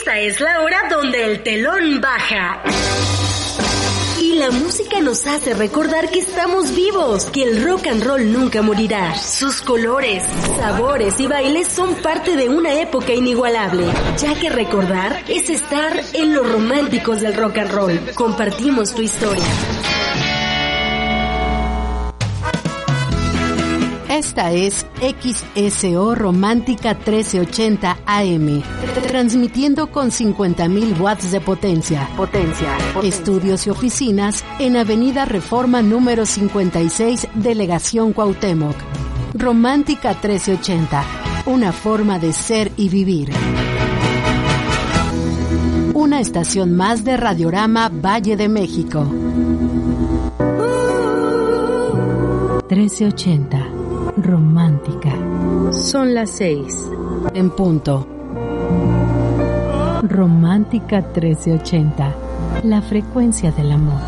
Esta es la hora donde el telón baja. Y la música nos hace recordar que estamos vivos, que el rock and roll nunca morirá. Sus colores, sabores y bailes son parte de una época inigualable, ya que recordar es estar en los románticos del rock and roll. Compartimos tu historia. Esta es XSO Romántica 1380 AM, transmitiendo con 50,000 watts de potencia. Estudios y oficinas en Avenida Reforma número 56, Delegación Cuauhtémoc. Romántica 1380, una forma de ser y vivir. Una estación más de Radiorama Valle de México. 1380. Romántica. Son las 6. En punto. Romántica 1380. La frecuencia del amor.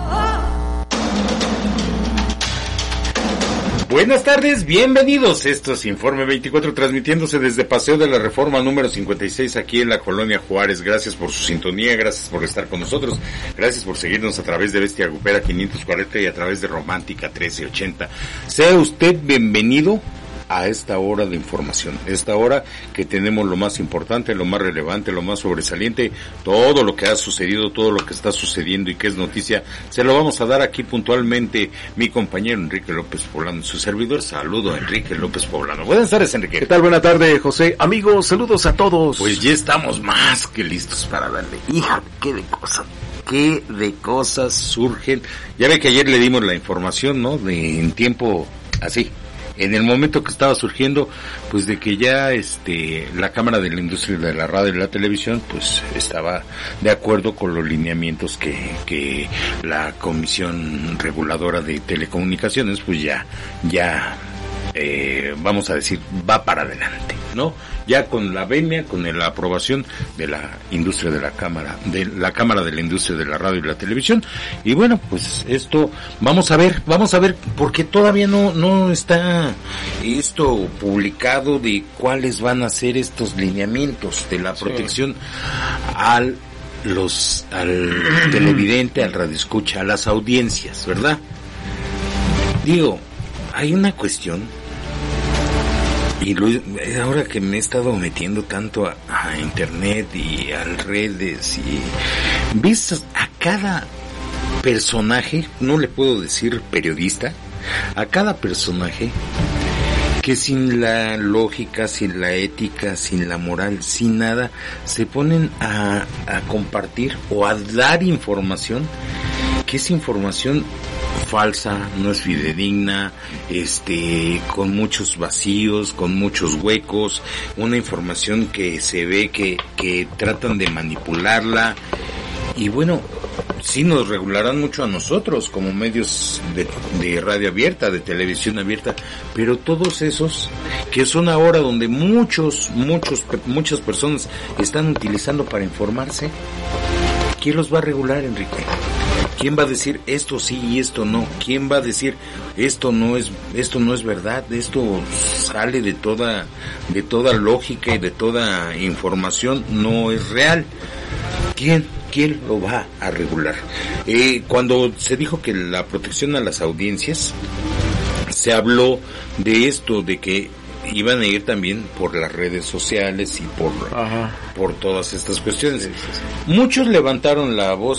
Buenas tardes, bienvenidos. Esto es Informe 24, transmitiéndose desde Paseo de la Reforma número 56 aquí en la Colonia Juárez. Gracias por su sintonía, gracias por estar con nosotros, gracias por seguirnos a través de Bestia Grupera 540 y a través de Romántica 1380. Sea usted bienvenido a esta hora de información, esta hora que tenemos lo más importante, lo más relevante, lo más sobresaliente, todo lo que ha sucedido, todo lo que está sucediendo y que es noticia, se lo vamos a dar aquí puntualmente mi compañero Enrique López Poblano, su servidor. Saludo a Enrique López Poblano. Buenas tardes, Enrique. ¿Qué tal? Buena tarde, José. Amigos, saludos a todos. Pues ya estamos más que listos para darle. Hija, qué de cosas surgen. Ya ve que ayer le dimos la información, ¿no? En tiempo así. En el momento que estaba surgiendo, pues de que ya la Cámara de la Industria de la Radio y la Televisión, pues estaba de acuerdo con los lineamientos que la Comisión Reguladora de Telecomunicaciones, pues ya vamos a decir, va para adelante, ¿no? Ya con la venia, con la aprobación de la industria de la Cámara de la Industria de la Radio y la Televisión. Y bueno, pues esto vamos a ver, porque todavía no está esto publicado de cuáles van a ser estos lineamientos de la protección al televidente, al radioescucha, a las audiencias, ¿verdad? Digo, hay una cuestión. Y ahora que me he estado metiendo tanto a internet y a redes y vistas a cada personaje, no le puedo decir periodista, a cada personaje que sin la lógica, sin la ética, sin la moral, sin nada, se ponen a compartir o a dar información que es información falsa, no es fidedigna, con muchos vacíos, con muchos huecos, una información que se ve que tratan de manipularla. Y bueno, sí nos regularán mucho a nosotros como medios de radio abierta, de televisión abierta, pero todos esos que son ahora donde muchas personas están utilizando para informarse, ¿quién los va a regular, Enrique? ¿Quién va a decir esto sí y esto no? ¿Quién va a decir esto no es verdad? Esto sale de toda lógica y de toda información, no es real. ¿Quién lo va a regular? Cuando se dijo que la protección a las audiencias, se habló de esto, de que iban a ir también por las redes sociales y por todas estas cuestiones. Muchos levantaron la voz